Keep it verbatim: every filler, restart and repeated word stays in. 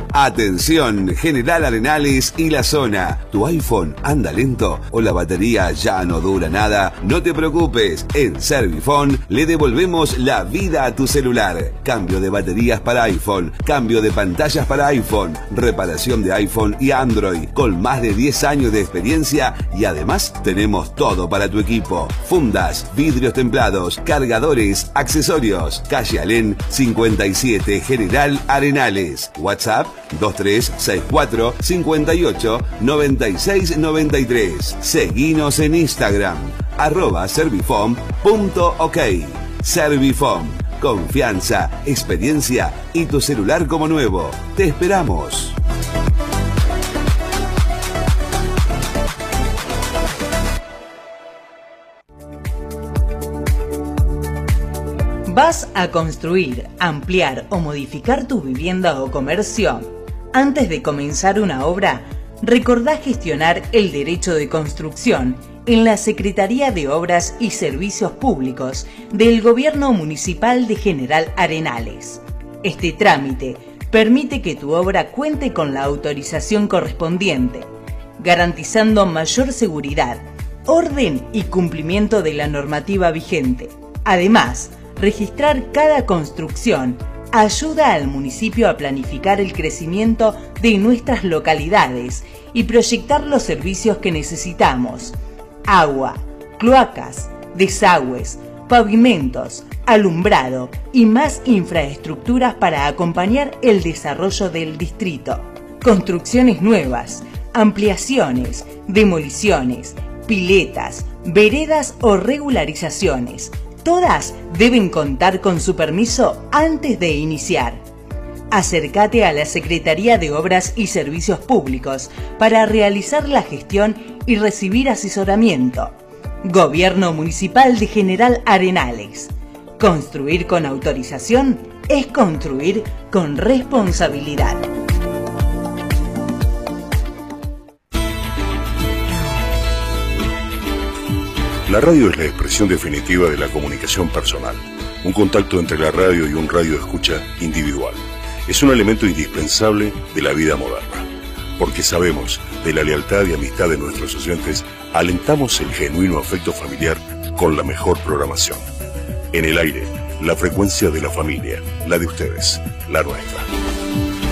Atención, General Arenales y la zona. ¿Tu iPhone anda lento o la batería ya no dura nada? No te preocupes, en Servifone le devolvemos la vida a tu celular. Cambio de baterías para iPhone, cambio de pantallas para iPhone, reparación de iPhone y Android, con más de diez años de experiencia y además tenemos todo para tu equipo. Fundas, vidrios templados, cargadores, accesorios. Calle Alén cincuenta y siete, General Arenales. WhatsApp dos tres seis cuatro, cinco ocho, nueve seis nueve tres. Seguinos en Instagram, arroba servifone punto ok. Servifone, confianza, experiencia y tu celular como nuevo. Te esperamos. ¿Vas a construir, ampliar o modificar tu vivienda o comercio? Antes de comenzar una obra, recordá gestionar el derecho de construcción en la Secretaría de Obras y Servicios Públicos del Gobierno Municipal de General Arenales. Este trámite permite que tu obra cuente con la autorización correspondiente, garantizando mayor seguridad, orden y cumplimiento de la normativa vigente. Además, registrar cada construcción ayuda al municipio a planificar el crecimiento de nuestras localidades y proyectar los servicios que necesitamos: agua, cloacas, desagües, pavimentos, alumbrado y más infraestructuras para acompañar el desarrollo del distrito. Construcciones nuevas, ampliaciones, demoliciones, piletas, veredas o regularizaciones. Todas deben contar con su permiso antes de iniciar. Acércate a la Secretaría de Obras y Servicios Públicos para realizar la gestión y recibir asesoramiento. Gobierno Municipal de General Arenales. Construir con autorización es construir con responsabilidad. La radio es la expresión definitiva de la comunicación personal, un contacto entre la radio y un radio escucha individual. Es un elemento indispensable de la vida moderna, porque sabemos de la lealtad y amistad de nuestros oyentes, alentamos el genuino afecto familiar con la mejor programación. En el aire, la frecuencia de la familia, la de ustedes, la nuestra.